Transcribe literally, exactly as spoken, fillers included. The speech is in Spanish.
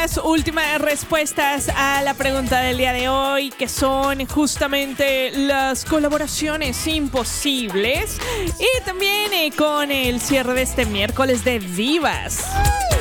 las últimas respuestas a la pregunta del día de hoy, que son justamente las colaboraciones imposibles. Y también eh, con el cierre de este miércoles de divas.